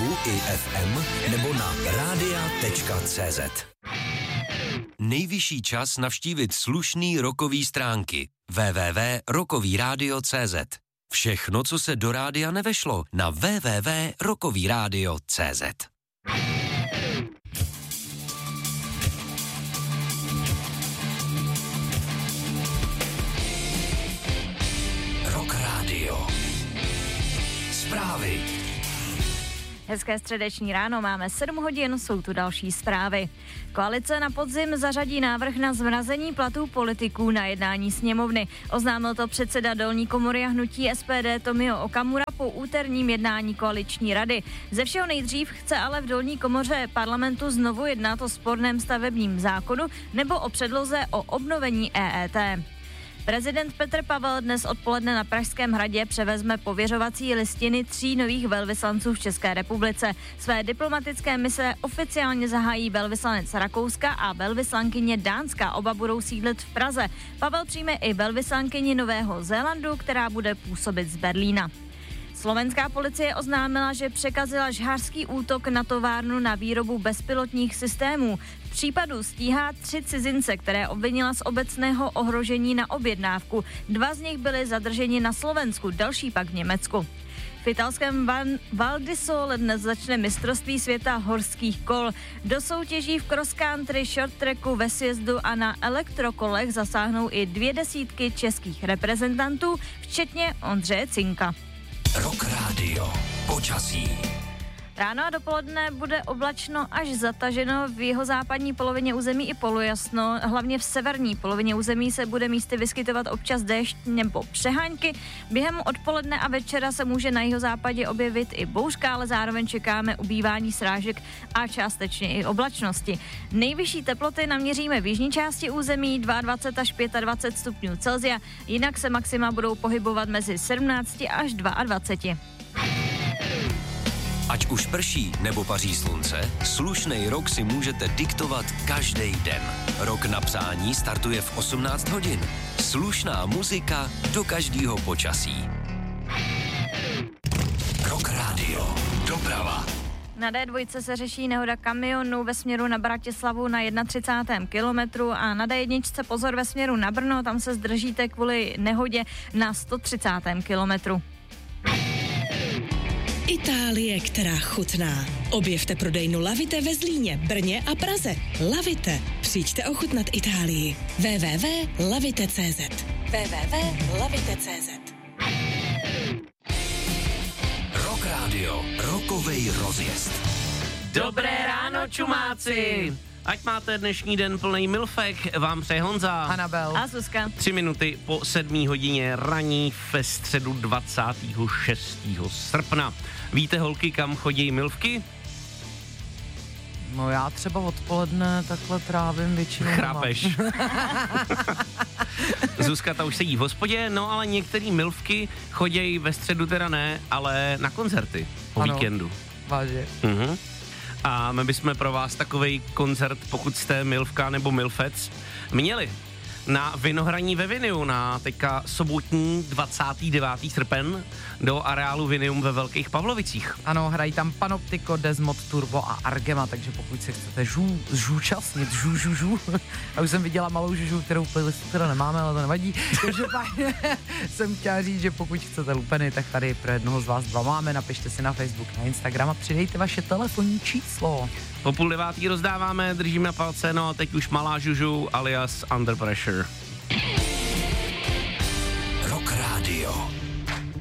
DAB i FM nebo na radia.cz. Nejvyšší čas navštívit slušný rockový stránky www.rockovyradio.cz. Všechno, co se do rádia nevešlo, na www.rockovyradio.cz. Rock Radio. Zprávy. Hezké středeční ráno, máme 7 hodin, jsou tu další zprávy. Koalice na podzim zařadí návrh na zmrazení platů politiků na jednání sněmovny. Oznámil to předseda dolní komory a hnutí SPD Tomio Okamura po úterním jednání koaliční rady. Ze všeho nejdřív chce ale v dolní komoře parlamentu znovu jednat o sporném stavebním zákonu nebo o předloze o obnovení EET. Prezident Petr Pavel dnes odpoledne na Pražském hradě převezme pověřovací listiny 3 nových velvyslanců v České republice. Své diplomatické mise oficiálně zahájí velvyslanec Rakouska a velvyslankyně Dánska. Oba budou sídlit v Praze. Pavel přijme i velvyslankyni Nového Zélandu, která bude působit z Berlína. Slovenská policie oznámila, že překazila žhářský útok na továrnu na výrobu bezpilotních systémů. V případu stíhá 3 cizince, které obvinila z obecného ohrožení na objednávku. 2 z nich byli zadrženi na Slovensku, další pak v Německu. V italském Val di Sole dnes začne mistrovství světa horských kol. Do soutěží v cross country, short tracku, ve sjezdu a na elektrokolech zasáhnou i 20 českých reprezentantů, včetně Ondřeje Cinka. Rock Radio. Počasí. Ráno a dopoledne bude oblačno až zataženo, v jihozápadní polovině území i polojasno, hlavně v severní polovině území se bude místy vyskytovat občas déšť nebo přehánky. Během odpoledne a večera se může na jihozápadě objevit i bouřka, ale zároveň čekáme ubývání srážek a částečně i oblačnosti. Nejvyšší teploty naměříme v jižní části území 22 až 25 stupňů Celsia, jinak se maxima budou pohybovat mezi 17 až 22. Ať už prší nebo paří slunce, slušnej rok si můžete diktovat každý den. Rok na přání startuje v 18 hodin. Slušná muzika do každého počasí. Rock Radio. Doprava. Na D2 se řeší nehoda kamionů ve směru na Bratislavu na 31. kilometru a na D1 pozor ve směru na Brno, tam se zdržíte kvůli nehodě na 130. kilometru. Itálie, která chutná. Objevte prodejnu Lavite ve Zlíně, Brně a Praze. Lavite. Přijďte ochutnat Itálii. www.lavite.cz www.lavite.cz Rock Radio. Rockovej rozjezd. Dobré ráno, čumáci! Ať máte dnešní den plný milfek, vám přeje Honza. Anabel. A Zuzka. 3 minuty po 7 hodině raní ve středu 26. srpna. Víte, holky, kam chodí milfky? No já třeba odpoledne takhle trávím většinou. Chrápeš. Zuzka ta už sedí v hospodě, no ale některý milfky chodí ve středu teda ne, ale na koncerty po víkendu. Vážně. A my bychom pro vás takovej koncert, pokud jste milfka nebo milfec, měli na Vinohraní ve Viniu na teďka sobotní 29. srpen do areálu Vinium ve Velkých Pavlovicích. Ano, hrají tam Panoptico, Desmod, Turbo a Argema, takže pokud se chcete zúčastnit, a už jsem viděla malou žužu, kterou v playlistu teda nemáme, ale to nevadí. Každopádně jsem chtěla říct, že pokud chcete lupeny, tak tady pro jednoho z vás 2 máme, napište si na Facebook, na Instagram a přidejte vaše telefonní číslo. Po 8:30 rozdáváme, držíme palce, no a teď už malá žužu alias Under Pressure. Rock Radio.